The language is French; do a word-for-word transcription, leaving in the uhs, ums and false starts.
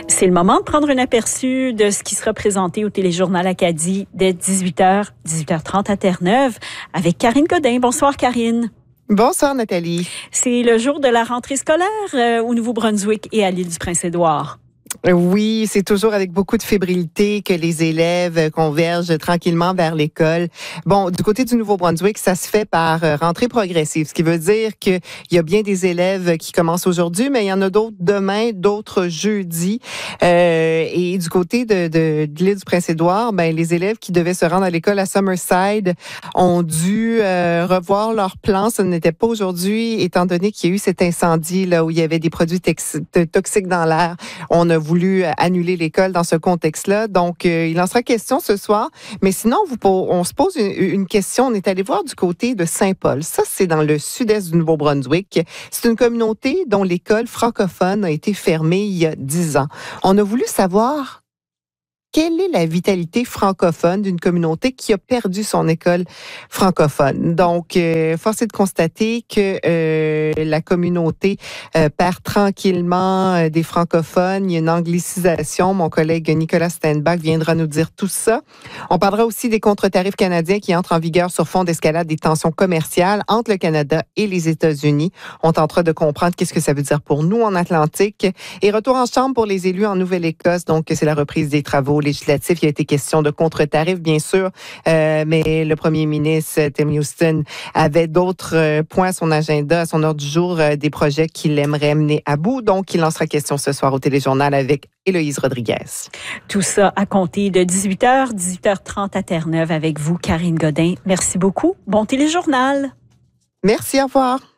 C'est le moment de prendre un aperçu de ce qui sera présenté au Téléjournal Acadie dès dix-huit heures, dix-huit heures trente à Terre-Neuve avec Karine Godin. Bonsoir Karine. Bonsoir Nathalie. C'est le jour de la rentrée scolaire euh, au Nouveau-Brunswick et à l'île du Prince-Édouard. Oui, c'est toujours avec beaucoup de fébrilité que les élèves convergent tranquillement vers l'école. Bon, du côté du Nouveau-Brunswick, ça se fait par rentrée progressive, ce qui veut dire qu'il y a bien des élèves qui commencent aujourd'hui, mais il y en a d'autres demain, d'autres jeudi. Euh, et du côté de, de, de l'île du Prince-Édouard, ben, les élèves qui devaient se rendre à l'école à Summerside ont dû euh, revoir leur plan. Ce n'était pas aujourd'hui, étant donné qu'il y a eu cet incendie là où il y avait des produits tex- toxiques dans l'air. On a voulu annuler l'école dans ce contexte-là. Donc, euh, il en sera question ce soir. Mais sinon, vous, on se pose une, une question. On est allé voir du côté de Saint-Paul. Ça, c'est dans le sud-est du Nouveau-Brunswick. C'est une communauté dont l'école francophone a été fermée il y a dix ans. On a voulu savoir quelle est la vitalité francophone d'une communauté qui a perdu son école francophone. Donc, euh, force est de constater que euh, la communauté euh, perd tranquillement euh, des francophones. Il y a une anglicisation. Mon collègue Nicolas Stenbach viendra nous dire tout ça. On parlera aussi des contre-tarifs canadiens qui entrent en vigueur sur fond d'escalade des tensions commerciales entre le Canada et les États-Unis. On tentera de comprendre qu'est-ce que ça veut dire pour nous en Atlantique. Et retour en chambre pour les élus en Nouvelle-Écosse. Donc, c'est la reprise des travaux législatif. Il y a été question de contre-tarifs, bien sûr, euh, mais le premier ministre, Tim Houston, avait d'autres euh, points à son agenda, à son ordre du jour, euh, des projets qu'il aimerait mener à bout. Donc, il en sera question ce soir au Téléjournal avec Héloïse Rodriguez. Tout ça à compter de dix-huit heures, dix-huit heures trente à Terre-Neuve avec vous, Karine Godin. Merci beaucoup. Bon Téléjournal. Merci, au revoir.